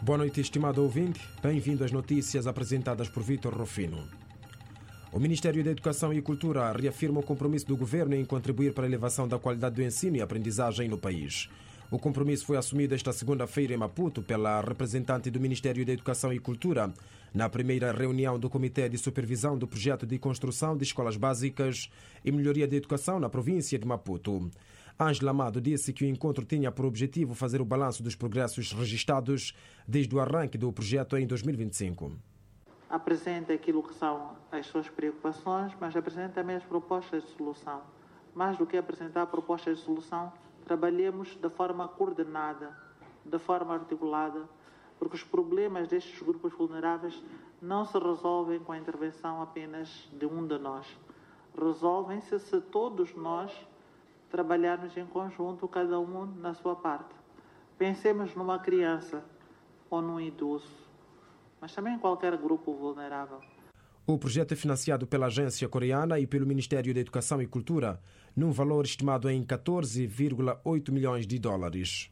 Boa noite, estimado ouvinte. Bem-vindo às notícias apresentadas por Vítor Rufino. O Ministério da Educação e Cultura reafirma o compromisso do governo em contribuir para a elevação da qualidade do ensino e aprendizagem no país. O compromisso foi assumido esta segunda-feira em Maputo pela representante do Ministério da Educação e Cultura na primeira reunião do Comitê de Supervisão do Projeto de Construção de Escolas Básicas e Melhoria da Educação na província de Maputo. Ângela Amado disse que o encontro tinha por objetivo fazer o balanço dos progressos registados desde o arranque do projeto em 2025. Apresenta aquilo que são as suas preocupações, mas apresenta também as propostas de solução. Mais do que apresentar propostas de solução, trabalhemos de forma coordenada, de forma articulada, porque os problemas destes grupos vulneráveis não se resolvem com a intervenção apenas de um de nós. Resolvem-se se todos nós trabalharmos em conjunto, cada um na sua parte. Pensemos numa criança ou num idoso, mas também em qualquer grupo vulnerável. O projeto é financiado pela agência coreana e pelo Ministério da Educação e Cultura, num valor estimado em 14,8 milhões de dólares.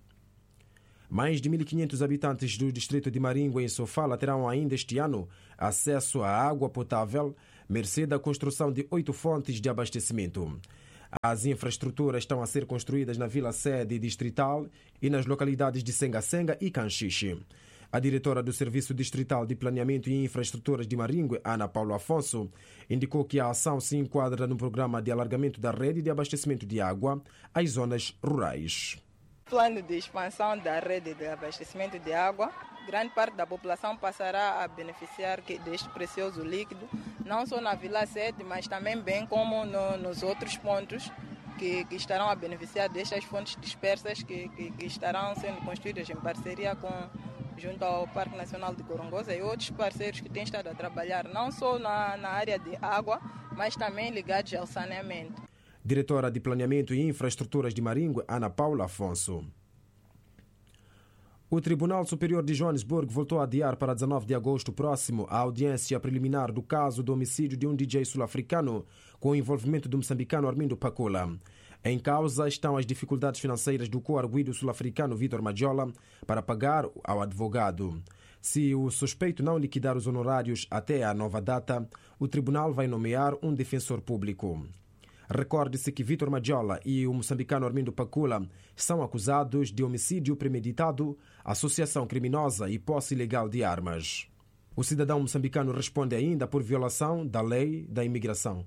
Mais de 1.500 habitantes do distrito de Maringue, em Sofala, terão ainda este ano acesso à água potável, mercê da construção de 8 fontes de abastecimento. As infraestruturas estão a ser construídas na vila-sede distrital e nas localidades de Senga-Senga e Canchiche. A diretora do Serviço Distrital de Planeamento e Infraestruturas de Maringue, Ana Paula Afonso, indicou que a ação se enquadra no programa de alargamento da rede de abastecimento de água às zonas rurais. Plano de expansão da rede de abastecimento de água, grande parte da população passará a beneficiar deste precioso líquido, não só na Vila 7, mas também bem como nos outros pontos que estarão a beneficiar destas fontes dispersas que estarão sendo construídas em parceria junto ao Parque Nacional de Gorongosa e outros parceiros que têm estado a trabalhar não só na área de água, mas também ligados ao saneamento. Diretora de Planeamento e Infraestruturas de Maringue, Ana Paula Afonso. O Tribunal Superior de Joanesburgo voltou a adiar para 19 de agosto próximo a audiência preliminar do caso do homicídio de um DJ sul-africano com o envolvimento do moçambicano Armindo Pacula. Em causa estão as dificuldades financeiras do co-arguido sul-africano Vítor Madjola para pagar ao advogado. Se o suspeito não liquidar os honorários até a nova data, o tribunal vai nomear um defensor público. Recorde-se que Vítor Madjola e o moçambicano Armindo Pacula são acusados de homicídio premeditado, associação criminosa e posse ilegal de armas. O cidadão moçambicano responde ainda por violação da lei da imigração.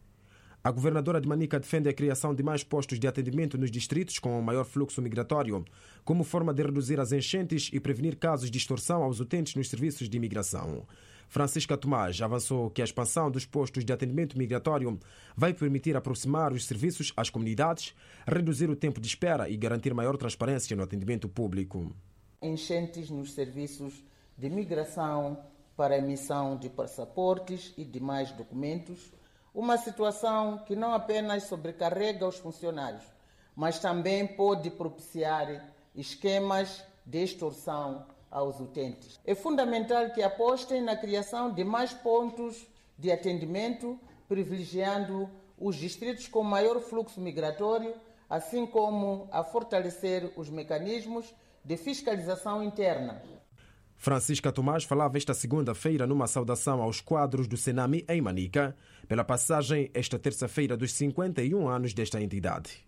A governadora de Manica defende a criação de mais postos de atendimento nos distritos com maior fluxo migratório, como forma de reduzir as enchentes e prevenir casos de extorsão aos utentes nos serviços de imigração. Francisca Tomás avançou que a expansão dos postos de atendimento migratório vai permitir aproximar os serviços às comunidades, reduzir o tempo de espera e garantir maior transparência no atendimento público. Enchentes nos serviços de migração para emissão de passaportes e demais documentos, uma situação que não apenas sobrecarrega os funcionários, mas também pode propiciar esquemas de extorsão aos utentes. É fundamental que apostem na criação de mais pontos de atendimento, privilegiando os distritos com maior fluxo migratório, assim como a fortalecer os mecanismos de fiscalização interna. Francisca Tomás falava esta segunda-feira numa saudação aos quadros do Senami em Manica, pela passagem esta terça-feira dos 51 anos desta entidade.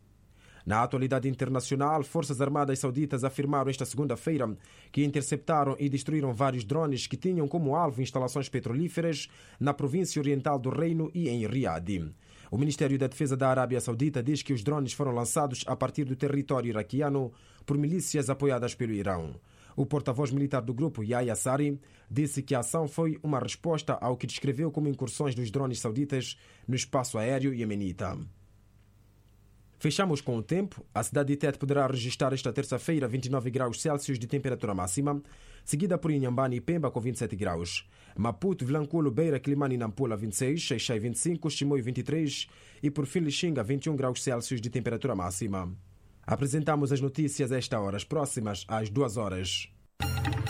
Na atualidade internacional, Forças Armadas Sauditas afirmaram esta segunda-feira que interceptaram e destruíram vários drones que tinham como alvo instalações petrolíferas na província oriental do Reino e em Riad. O Ministério da Defesa da Arábia Saudita diz que os drones foram lançados a partir do território iraquiano por milícias apoiadas pelo Irão. O porta-voz militar do grupo, Yahya Sari, disse que a ação foi uma resposta ao que descreveu como incursões dos drones sauditas no espaço aéreo iemenita. Fechamos com o tempo. A cidade de Tete poderá registrar esta terça-feira 29 graus Celsius de temperatura máxima, seguida por Inhambane e Pemba com 27 graus. Maputo, Vilanculo, Beira, Quilimane e Nampula 26, Xai-Xai 25, Chimoio 23 e por fim Lixinga 21 graus Celsius de temperatura máxima. Apresentamos as notícias a esta hora, as próximas às 2 horas.